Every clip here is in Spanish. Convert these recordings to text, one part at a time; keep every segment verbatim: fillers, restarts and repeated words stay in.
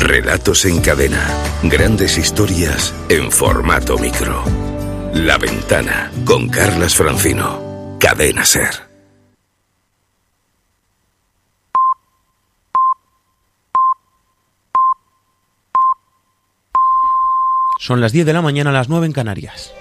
Relatos en cadena. Grandes historias en formato micro. La Ventana, con Carlas Francino. Cadena SER. Son las diez de la mañana, las nueve en Canarias.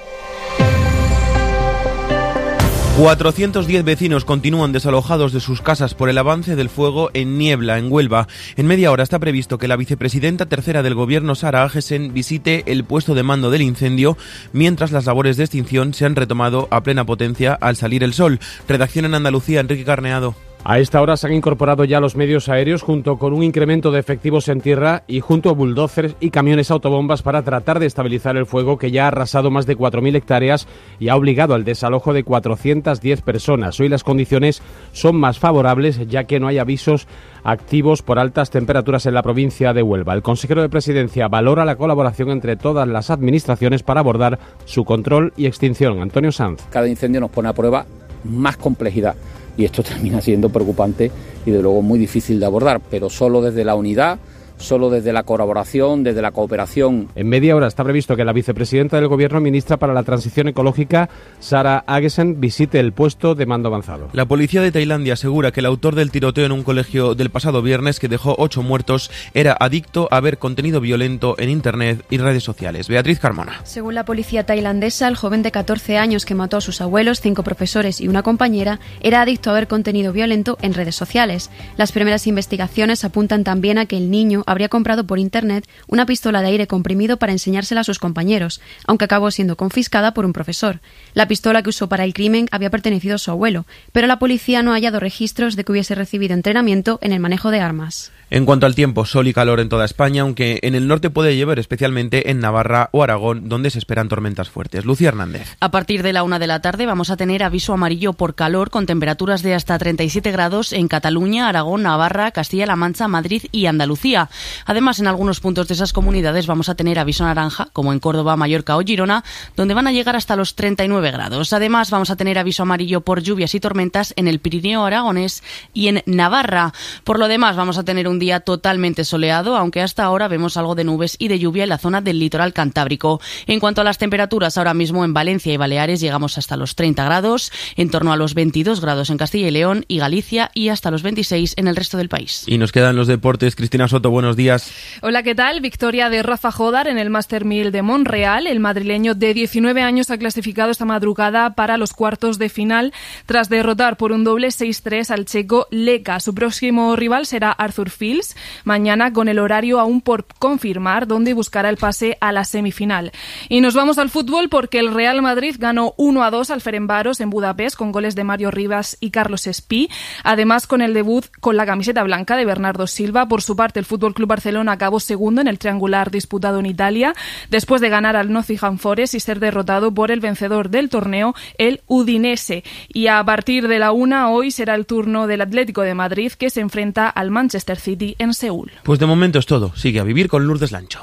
cuatrocientos diez vecinos continúan desalojados de sus casas por el avance del fuego en Niebla, en Huelva. En media hora está previsto que la vicepresidenta tercera del gobierno, Sara Agesen, visite el puesto de mando del incendio, mientras las labores de extinción se han retomado a plena potencia al salir el sol. Redacción en Andalucía, Enrique Carneado. A esta hora se han incorporado ya los medios aéreos junto con un incremento de efectivos en tierra y junto a bulldozers y camiones autobombas para tratar de estabilizar el fuego que ya ha arrasado más de cuatro mil hectáreas y ha obligado al desalojo de cuatrocientas diez personas. Hoy las condiciones son más favorables ya que no hay avisos activos por altas temperaturas en la provincia de Huelva. El consejero de Presidencia valora la colaboración entre todas las administraciones para abordar su control y extinción. Antonio Sanz. Cada incendio nos pone a prueba más complejidad. Y esto termina siendo preocupante y de luego muy difícil de abordar, pero solo desde la unidad, solo desde la colaboración, desde la cooperación. En media hora está previsto que la vicepresidenta del Gobierno, ministra para la Transición Ecológica, Sara Agesen, visite el puesto de mando avanzado. La policía de Tailandia asegura que el autor del tiroteo en un colegio del pasado viernes, que dejó ocho muertos, era adicto a ver contenido violento en Internet y redes sociales. Beatriz Carmona. Según la policía tailandesa, el joven de catorce años que mató a sus abuelos, cinco profesores y una compañera, era adicto a ver contenido violento en redes sociales. Las primeras investigaciones apuntan también a que el niño habría comprado por internet una pistola de aire comprimido para enseñársela a sus compañeros, aunque acabó siendo confiscada por un profesor. La pistola que usó para el crimen había pertenecido a su abuelo, pero la policía no ha hallado registros de que hubiese recibido entrenamiento en el manejo de armas. En cuanto al tiempo, sol y calor en toda España, aunque en el norte puede llover, especialmente en Navarra o Aragón, donde se esperan tormentas fuertes. Lucía Hernández. A partir de la una de la tarde vamos a tener aviso amarillo por calor con temperaturas de hasta treinta y siete grados en Cataluña, Aragón, Navarra, Castilla-La Mancha, Madrid y Andalucía. Además, en algunos puntos de esas comunidades vamos a tener aviso naranja, como en Córdoba, Mallorca o Girona, donde van a llegar hasta los treinta y nueve grados. Además, vamos a tener aviso amarillo por lluvias y tormentas en el Pirineo aragonés y en Navarra. Por lo demás, vamos a tener un día totalmente soleado, aunque hasta ahora vemos algo de nubes y de lluvia en la zona del litoral cantábrico. En cuanto a las temperaturas, ahora mismo en Valencia y Baleares llegamos hasta los treinta grados, en torno a los veintidós grados en Castilla y León y Galicia y hasta los veintiséis en el resto del país. Y nos quedan los deportes. Cristina Soto, buenos días. Hola, ¿qué tal? Victoria de Rafa Jodar en el Master mil de Montreal. El madrileño de diecinueve años ha clasificado esta madrugada para los cuartos de final tras derrotar por un doble seis tres al checo Leka. Su próximo rival será Arthur Fils, mañana con el horario aún por confirmar, donde buscará el pase a la semifinal. Y nos vamos al fútbol porque el Real Madrid ganó uno a dos al Ferencváros en Budapest con goles de Mario Rivas y Carlos Espí. Además, con el debut con la camiseta blanca de Bernardo Silva. Por su parte, el F C Barcelona acabó segundo en el triangular disputado en Italia, después de ganar al Nottingham Forest y ser derrotado por el vencedor del torneo, el Udinese. Y a partir de la una, hoy será el turno del Atlético de Madrid, que se enfrenta al Manchester City en Seúl. Pues de momento es todo. Sigue a vivir con Lourdes Lancho.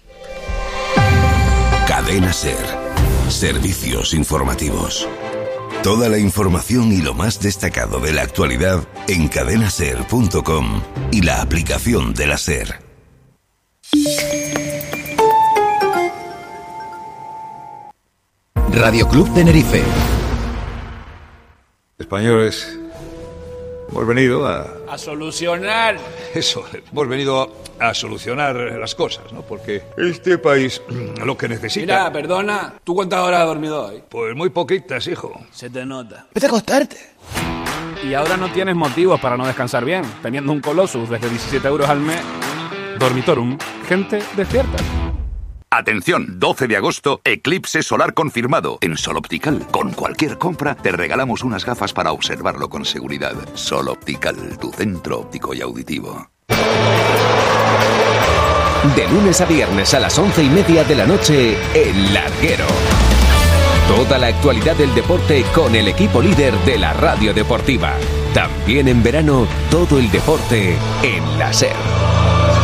Cadena SER. Servicios informativos. Toda la información y lo más destacado de la actualidad en cadena ser punto com y la aplicación de la SER. Radio Club Tenerife. Españoles, hemos venido a... A solucionar. Eso, hemos venido a, a solucionar las cosas, ¿no? Porque este país lo que necesita... Mira, perdona, ¿tú cuántas horas has dormido hoy? Pues muy poquitas, hijo. Se te nota. Vete a acostarte. Y ahora no tienes motivos para no descansar bien, teniendo un Colossus desde diecisiete euros al mes. Dormitorum, gente despierta. Atención, doce de agosto, eclipse solar confirmado en Sol Optical. Con cualquier compra te regalamos unas gafas para observarlo con seguridad. Sol Optical, tu centro óptico y auditivo. De lunes a viernes a las once y media de la noche, El Larguero. Toda la actualidad del deporte con el equipo líder de la radio deportiva. También en verano, todo el deporte en la SER.